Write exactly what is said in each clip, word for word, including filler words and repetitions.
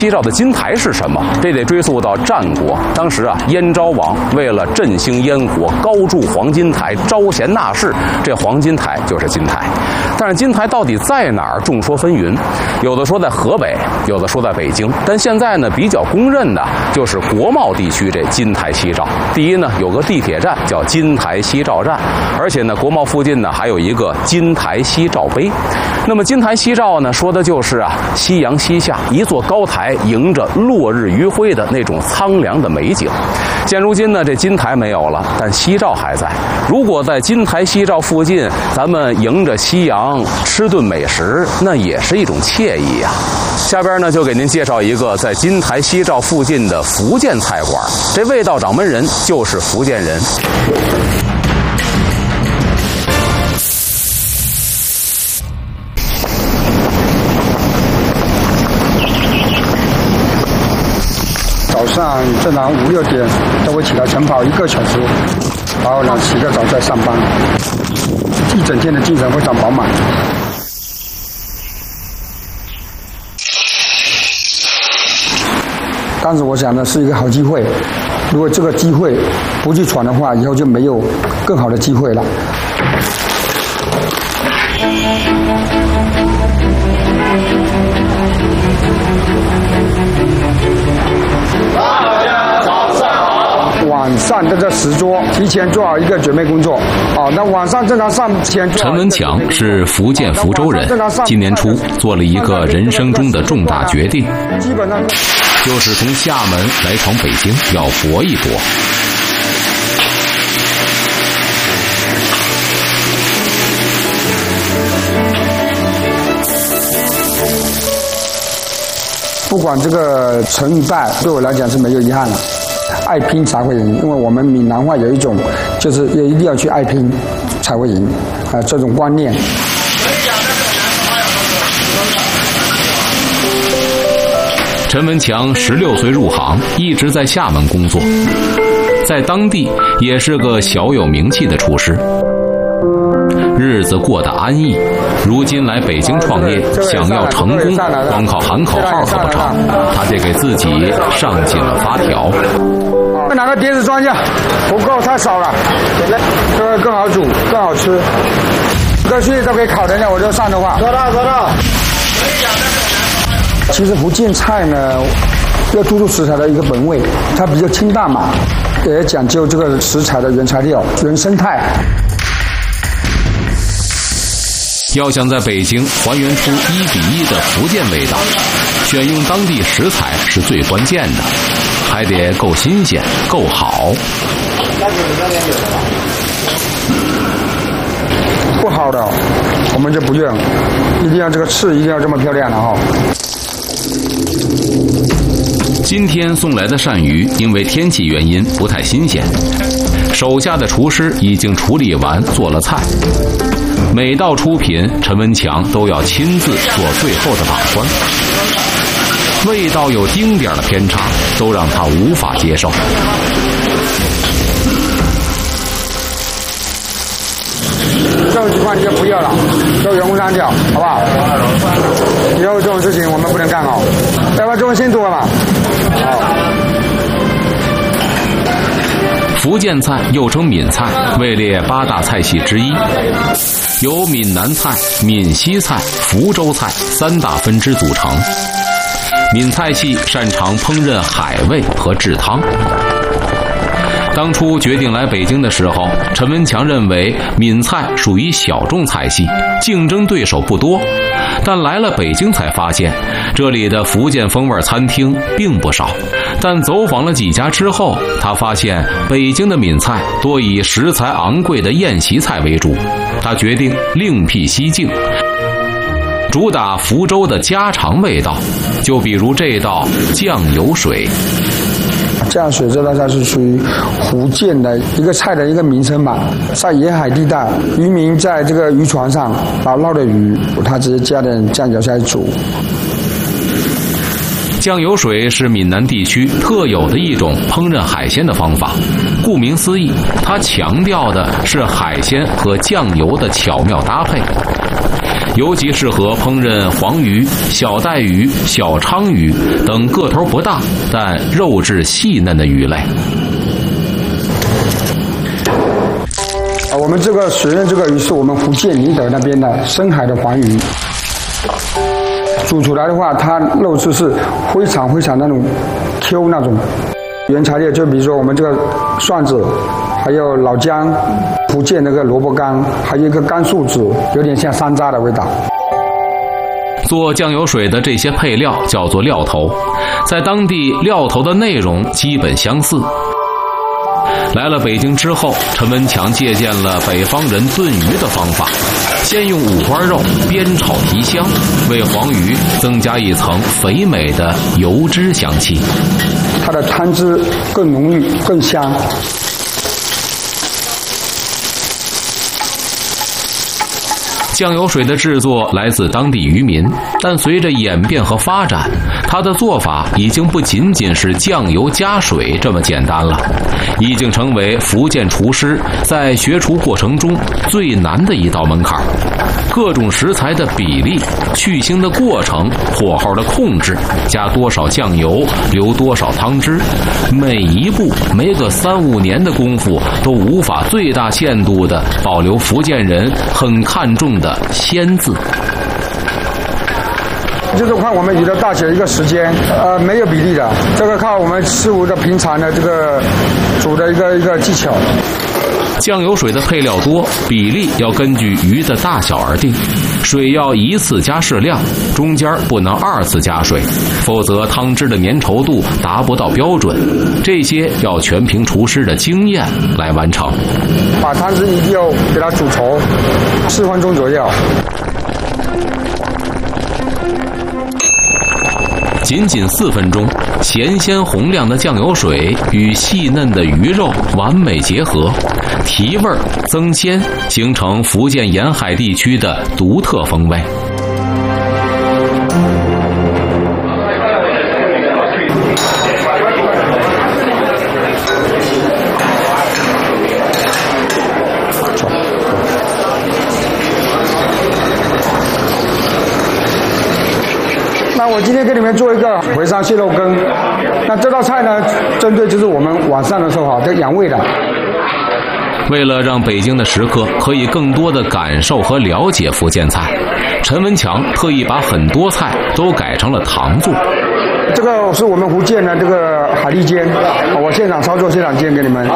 西诏的金台是什么？这得追溯到战国。当时啊，燕昭王为了振兴燕国，高筑黄金台，招贤纳士。这黄金台就是金台。但是金台到底在哪儿？众说纷纭，有的说在河北，有的说在北京。但现在呢，比较公认的就是国贸地区这金台西诏。第一呢，有个地铁站叫金台西诏站，而且呢，国贸附近呢还有一个金台西诏碑。那么金台西诏呢，说的就是啊，夕阳西下，一座高台迎着落日余晖的那种苍凉的美景。现如今呢，这金台没有了，但西诏还在。如果在金台西诏附近，咱们迎着夕阳吃顿美食，那也是一种惬意呀。下边呢，就给您介绍一个在金台西诏附近的福建菜馆，这味道掌门人就是福建人。 早上正常五六点都会起来晨跑一个小时，然后呢洗个澡再上班，一整天的精神非常饱满。当时我想的是一个好机会，如果这个机会不去闯的话，以后就没有更好的机会了。 大家早上好。 晚上的这十桌提前做好一个准备工作。哦，那晚上正常上前。 陈文强是福建福州人，今年初做了一个人生中的重大决定， 基本上就是从厦门来闯北京，要搏一搏。 不管这个成与败，对我来讲是没有遗憾了。爱拼才会赢，因为我们闽南话有一种，就是也一定要去爱拼才会赢啊、呃，这种观念。 陈文强十六岁入行，一直在厦门工作，在当地也是个小有名气的厨师。日子过得安逸，如今来北京创业，想要成功，光靠喊口号可不成，他得给自己上紧了发条。 拿个碟子装下，不够太少了，这个更好煮，更好吃。过去都可以烤的，我就上的话。收到，收到。其实福建菜呢，要突出食材的一个本味，它比较清淡嘛，也讲究这个食材的原材料、原生态。 要想在北京还原出一比一的福建味道，选用当地食材是最关键的，还得够新鲜、够好。 不好的，我们就不用，一定要这个刺一定要这么漂亮的哈。 今天送来的鳝鱼因为天气原因不太新鲜，手下的厨师已经处理完做了菜。每道出品，陈文强都要亲自做最后的把关，味道有丁点的偏差，都让他无法接受。 这种情况你就不要了，都员工删掉，好不好？以后这种事情我们不能干哦，要不然中文先读了嘛。好。 福建菜又称闽菜，位列八大菜系之一，由闽南菜、闽西菜、福州菜三大分支组成。闽菜系擅长烹饪海味和制汤。当初决定来北京的时候，陈文强认为闽菜属于小众菜系，竞争对手不多。但来了北京才发现，这里的福建风味餐厅并不少。但走访了几家之后，他发现北京的闽菜多以食材昂贵的宴席菜为主。他决定另辟蹊径，主打福州的家常味道，就比如这道酱油水。 酱水这道菜是属于福建的一个菜的一个名称吧，在沿海地带，渔民在这个渔船上把捞的鱼，他直接加点酱油下去煮。 酱油水是闽南地区特有的一种烹饪海鲜的方法，顾名思义，它强调的是海鲜和酱油的巧妙搭配。 尤其适合烹饪黄鱼、小带鱼、小鲳鱼等个头不大但肉质细嫩的鱼类。 啊，我们这个水润这个鱼是我们福建宁德那边的深海的黄鱼，煮出来的话，它肉质是非常非常那种 Q 那种。原材料就比如说我们这个蒜子，还有老姜，福建那个萝卜干，还有一个干树子，有点像山楂的味道。 做酱油水的这些配料叫做料头，在当地料头的内容基本相似。来了北京之后，陈文强借鉴了北方人炖鱼的方法，先用五花肉煸炒提香，为黄鱼增加一层肥美的油脂香气， 它的汤汁更浓郁更香。 酱油水的制作来自当地渔民，但随着演变和发展，它的做法已经不仅仅是酱油加水这么简单了，已经成为福建厨师在学厨过程中最难的一道门槛。各种食材的比例、去腥的过程、火候的控制、加多少酱油、留多少汤汁，每一步没个三五年的功夫都无法最大限度地保留福建人很看重的鲜字。 就是看我们鱼的大小一个时间，呃，没有比例的，这个靠我们师傅的平常的这个煮的一个一个技巧。 酱油水的配料多，比例要根据鱼的大小而定，水要一次加适量，中间不能二次加水，否则汤汁的粘稠度达不到标准。这些要全凭厨师的经验来完成。 把汤汁一定要给它煮稠，四分钟左右。 仅仅四分钟，咸鲜红亮的酱油水与细嫩的鱼肉完美结合，提味增鲜，形成福建沿海地区的独特风味。 那我今天给你们做一个回山蟹肉羹。那这道菜呢，针对就是我们晚上的时候哈，这养胃的。 为了让北京的食客可以更多的感受和了解福建菜，陈文强特意把很多菜都改成了糖做。 这个是我们福建的这个海蛎煎，我现场操作，现场煎给你们。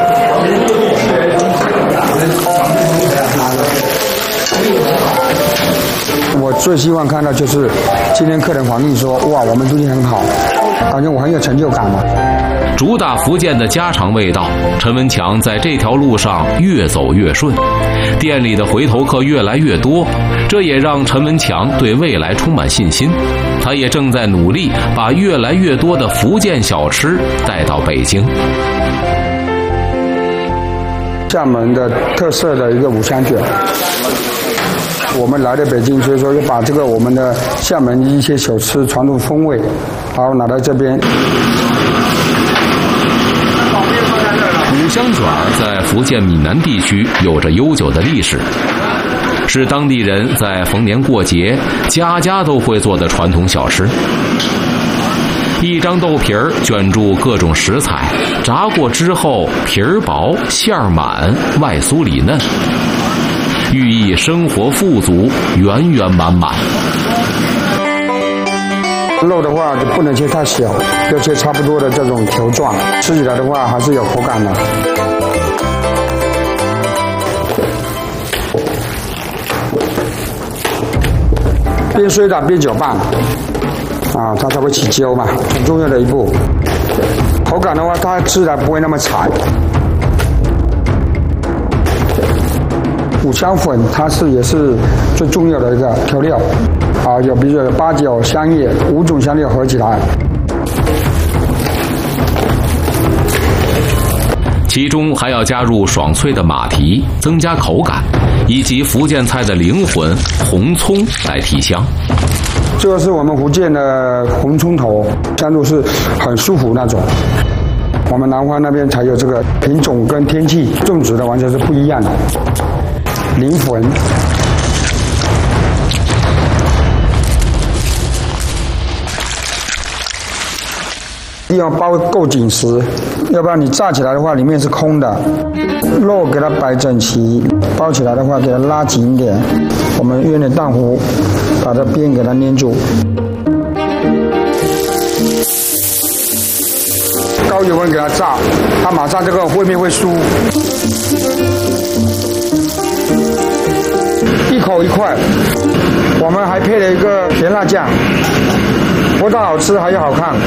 我最希望看到就是今天客人反映说，哇，我们东西很好，感觉我很有成就感嘛。 主打福建的家常味道，陈文强在这条路上越走越顺，店里的回头客越来越多，这也让陈文强对未来充满信心。他也正在努力把越来越多的福建小吃带到北京。 厦门的特色的一个五香卷，我们来了北京，所以说要把这个我们的厦门一些小吃传统风味，然后拿到这边。 五香卷在福建闽南地区有着悠久的历史，是当地人在逢年过节家家都会做的传统小吃。一张豆皮儿卷住各种食材，炸过之后皮儿薄馅儿满，外酥里嫩，寓意生活富足，圆圆满满。 肉的话就不能切太小，要切差不多的这种球状，吃起来的话还是有口感的。边水打边搅拌，啊，它才会起胶嘛，很重要的一步。口感的话，它吃起来不会那么柴。五香粉它是也是最重要的一个调料，啊，有比如说有八角、香叶五种香料合起来。 其中还要加入爽脆的马蹄，增加口感，以及福建菜的灵魂红葱来提香。 这个是我们福建的红葱头，香度是很舒服那种。我们南方那边才有这个品种，跟天气种植的完全是不一样的。灵魂， 一定要包够紧实，要不然你炸起来的话，里面是空的。肉给它摆整齐，包起来的话给它拉紧一点。我们用点蛋糊，把这边给它粘住。高油温给它炸，它马上这个外面会酥。一口一块，我们还配了一个甜辣酱，不但好吃还有好看。